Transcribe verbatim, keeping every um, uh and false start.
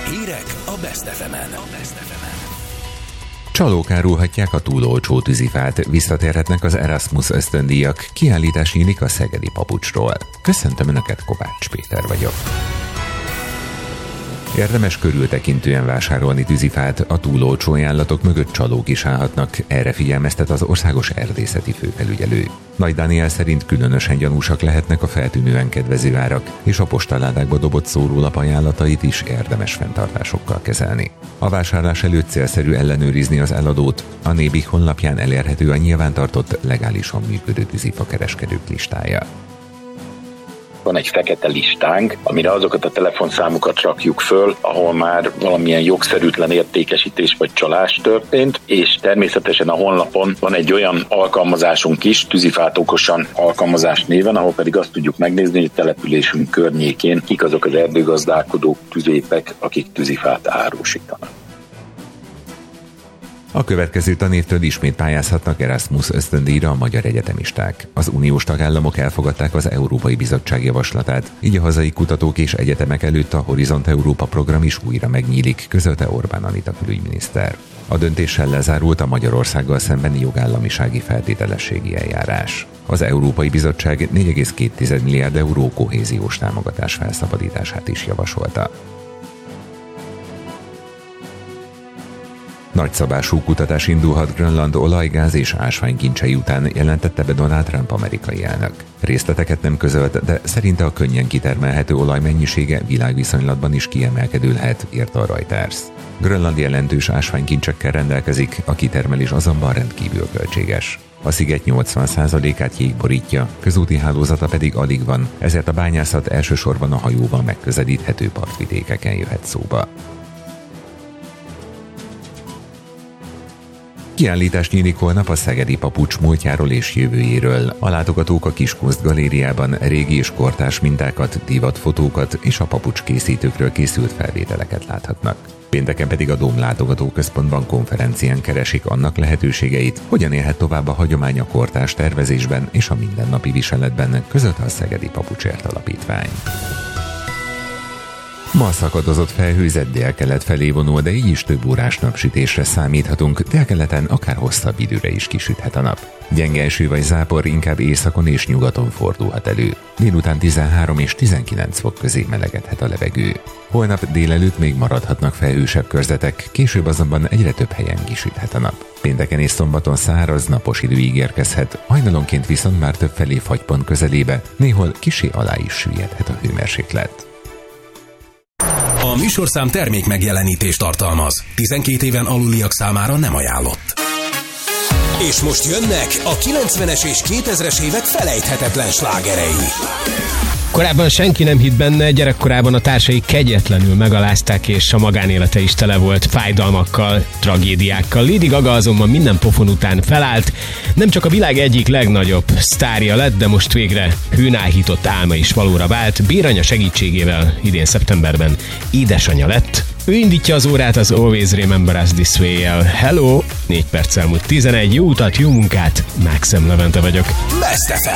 Hírek a Best ef emen. Csalók árulhatják a túl olcsó tűzifát, visszatérhetnek az Erasmus ösztöndíjak, kiállítás nyílik a szegedi papucsról. Köszöntöm Önöket, Kovács Péter vagyok. Érdemes körültekintően vásárolni tűzifát, a túl olcsó ajánlatok mögött csalók is állhatnak, erre figyelmeztet az országos erdészeti főfelügyelő. Nagy Dániel szerint különösen gyanúsak lehetnek a feltűnően kedvező árak, és a postaládákba dobott szórólap ajánlatait is érdemes fenntartásokkal kezelni. A vásárlás előtt célszerű ellenőrizni az eladót, a Nébik honlapján elérhető a nyilvántartott, legálisan működő tűzifa kereskedők listája. Van egy fekete listánk, amire azokat a telefonszámokat rakjuk föl, ahol már valamilyen jogszerűtlen értékesítés vagy csalás történt, és természetesen a honlapon van egy olyan alkalmazásunk is, Tűzifát okosan alkalmazás néven, ahol pedig azt tudjuk megnézni, hogy a településünk környékén kik azok az erdőgazdálkodók, tüzépek, akik tűzifát árusítanak. A következő tanévtől ismét pályázhatnak Erasmus ösztöndíjra a magyar egyetemisták. Az uniós tagállamok elfogadták az Európai Bizottság javaslatát, így a hazai kutatók és egyetemek előtt a Horizont Európa program is újra megnyílik, közölte Orbán Anita külügyminiszter. A döntéssel lezárult a Magyarországgal szembeni jogállamisági feltételességi eljárás. Az Európai Bizottság négy egész két milliárd euró kohéziós támogatás felszabadítását is javasolta. Nagyszabású kutatás indulhat Grönland olaj, gáz és ásványkincsei után, jelentette be Donald Trump amerikai elnök. Részleteket nem közölt, de szerinte a könnyen kitermelhető olaj mennyisége világviszonylatban is kiemelkedő lehet, írta a Reuters. Grönland jelentős ásványkincsekkel rendelkezik, a kitermelés azonban rendkívül költséges. A sziget nyolcvan százalékát jég borítja, közúti hálózata pedig alig van, ezért a bányászat elsősorban a hajóban megközelíthető partvidékeken jöhet szóba. Kiállítás nyílik holnap a szegedi papucs múltjáról és jövőjéről. A látogatók a Kiskunst galériában régi és kortárs mintákat, divatfotókat és a papucs készítőkről készült felvételeket láthatnak. Pénteken pedig a Dóm látogatóközpontban konferencián keresik annak lehetőségeit, hogyan élhet tovább a hagyomány a kortárs tervezésben és a mindennapi viseletben, között a Szegedi Papucsért Alapítvány. Ma szakadozott felhőzet délkelet felé vonul, de így is több órás napsütésre számíthatunk, délkeleten akár hosszabb időre is kisüthet a nap. Gyenge eső vagy zápor inkább északon és nyugaton fordulhat elő. Délután tizenhárom és tizenkilenc fok közé melegedhet a levegő. Holnap délelőtt még maradhatnak felhősebb körzetek, később azonban egyre több helyen kisüthet a nap. Pénteken és szombaton száraz, napos idő ígérkezhet, hajnalonként viszont már többfelé fagypont közelébe, néhol kissé alá is süllyedhet a hőmérséklet. A műsorszám termék megjelenítést tartalmaz. tizenkét éven aluliak számára nem ajánlott. És most jönnek a kilencvenes és kétezres évek felejthetetlen slágerei. Korábban senki nem hitt benne, gyerekkorában a társai kegyetlenül megalázták, és a magánélete is tele volt fájdalmakkal, tragédiákkal. Lady Gaga azonban minden pofon után felállt, nem csak a világ egyik legnagyobb sztárja lett, de most végre hőnáhított álma is valóra vált. Béranya segítségével idén szeptemberben édesanyja lett. Ő indítja az órát az Always Remember Us This Way-jel. Hello! négy perc elmúlt tizenegy, jó utat, jó munkát, Mákszem Levente vagyok. Best ef em.